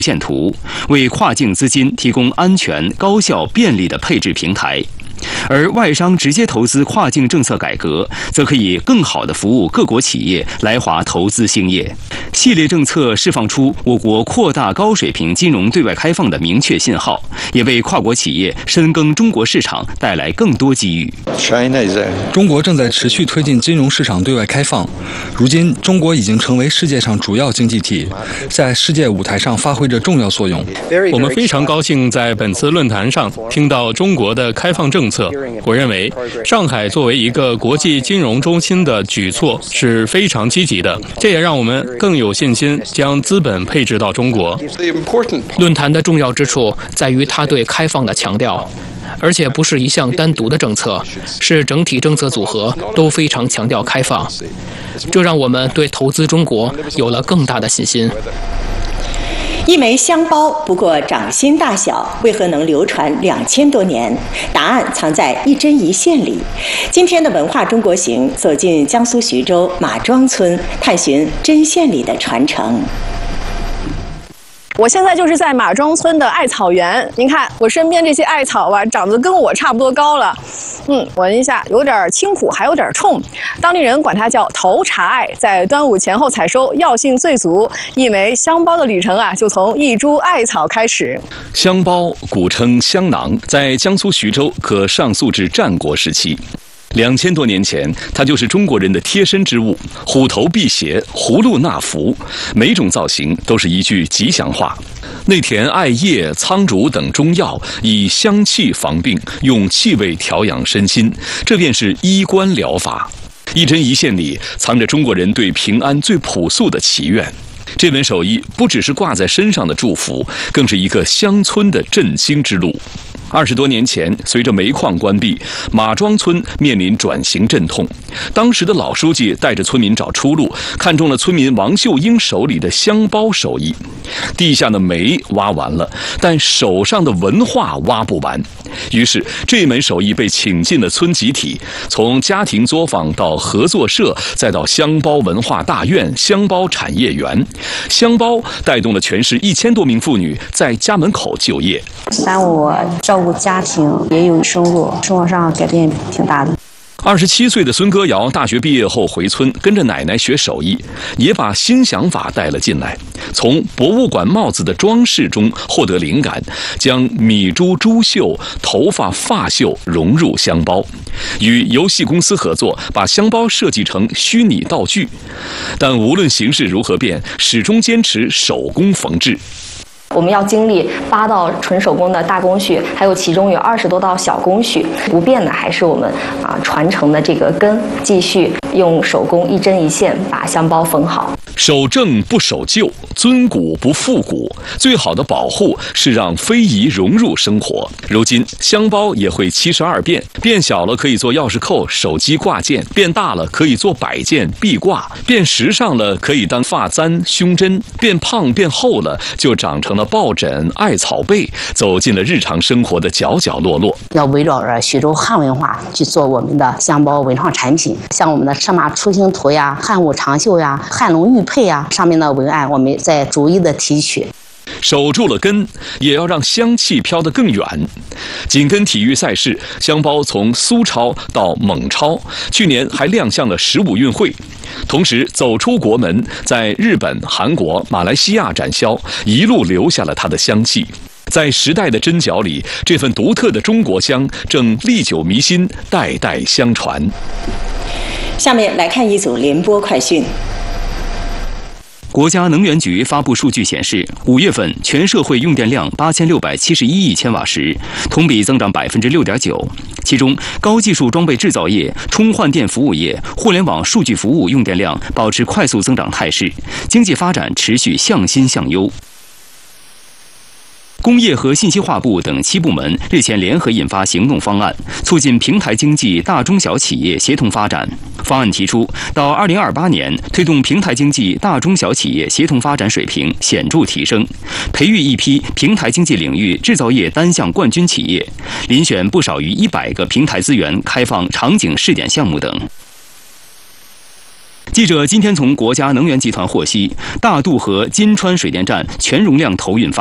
线图，为跨境资金提供安全、高效、便利的配置平台。而外商直接投资跨境政策改革，则可以更好地服务各国企业来华投资兴业。系列政策释放出我国扩大高水平金融对外开放的明确信号，也为跨国企业深耕中国市场带来更多机遇。 中国正在持续推进金融市场对外开放，如今中国已经成为世界上主要经济体，在世界舞台上发挥着重要作用。 我们非常高兴在本次论坛上听到中国的开放政策。我认为上海作为一个国际金融中心的举措是非常积极的，这也让我们更有信心将资本配置到中国。 论坛的重要之处在于它对开放的强调，而且不是一项单独的政策，是整体政策组合都非常强调开放，这让我们对投资中国有了更大的信心。 一枚香包不过掌心大小，为何能流传2000多年？答案藏在一针一线里。今天的文化中国行走进江苏徐州马庄村，探寻针线里的传承。 我现在就是在马庄村的艾草园，您看我身边这些艾草吧，长得跟我差不多高了。闻一下，有点清苦，还有点冲。当地人管它叫头茶艾，在端午前后采收，药性最足。一枚香包的旅程就从一株艾草开始。 香包古称香囊，在江苏徐州可上溯至战国时期。2000多年前，它就是中国人的贴身之物，虎头辟邪，葫芦纳福，每种造型都是一句吉祥话。内填艾叶、苍术等中药，以香气防病，用气味调养身心，这便是医官疗法。一针一线里藏着中国人对平安最朴素的祈愿。这门手艺不只是挂在身上的祝福，更是一个乡村的振兴之路。20多年前，随着煤矿关闭，马庄村面临转型阵痛。当时的老书记带着村民找出路，看中了村民王秀英手里的香包手艺。地下的煤挖完了，但手上的文化挖不完。于是，这门手艺被请进了村集体，从家庭作坊到合作社，再到香包文化大院、香包产业园。香包带动了全市1000多名妇女在家门口就业。 耽误我照顾家庭，也有生活上改变挺大的。 27岁的孙歌瑶大学毕业后回村，跟着奶奶学手艺，也把新想法带了进来。从博物馆帽子的装饰中获得灵感，将米珠珠绣、头发发绣融入香包，与游戏公司合作，把香包设计成虚拟道具。但无论形势如何变，始终坚持手工缝制。 我们要经历8道纯手工的大工序，还有其中有20多道小工序。不变的还是我们传承的这个根，继续用手工一针一线把香包缝好。 守正不守旧，尊古不复古，最好的保护是让非遗融入生活。如今香包也会72变，变小了可以做钥匙扣、手机挂件，变大了可以做摆件、壁挂，变时尚了可以当发簪、胸针，变胖变厚了就长成了抱枕、艾草被，走进了日常生活的角角落落。 要围绕着徐州汉文化去做我们的香包文创产品，像我们的车马出行图呀、汉舞长袖呀、汉龙玉佩呀，上面的文案我们在逐一的提取。 守住了根，也要让香气飘得更远。紧跟体育赛事，香包从苏超到蒙超，去年还亮相了15运会。同时走出国门，在日本、韩国、马来西亚展销，一路留下了它的香气。在时代的针脚里，这份独特的中国香正历久弥新，代代相传。 下面来看一组联播快讯。 国家能源局发布数据显示，5月份全社会用电量8671亿千瓦时，同比增长6.9%。其中，高技术装备制造业、充换电服务业、互联网数据服务用电量保持快速增长态势，经济发展持续向新向优。工业和信息化部等7部门日前联合印发行动方案，促进平台经济大中小企业协同发展。方案提出，到2028年，推动平台经济大中小企业协同发展水平显著提升，培育一批平台经济领域制造业单项冠军企业，遴选不少于100个平台资源开放场景试点项目等。 记者今天从国家能源集团获悉，大渡河金川水电站全容量投运发